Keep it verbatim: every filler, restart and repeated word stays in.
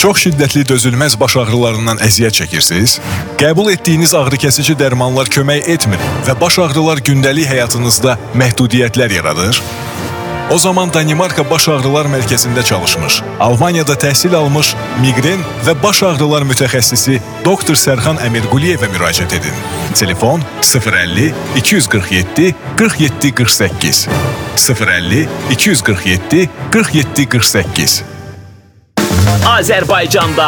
Çox şiddətli dözülməz baş ağrılarından əziyyət çəkirsiniz? Qəbul etdiyiniz ağrıkəsici dərmanlar kömək etmir və baş ağrılar gündəlik həyatınızda məhdudiyyətlər yaradır? O zaman Danimarka Baş Ağrılar Mərkəzində çalışmış, Almaniyada təhsil almış miqren və baş ağrılar mütəxəssisi doktor Sərxan Əmirquliyevə müraciət edin. Telefon sıfır əlli iki yüz qırx yeddi qırx yeddi qırx səkkiz sıfır əlli iki yüz qırx yeddi qırx yeddi qırx səkkiz. Azərbaycanda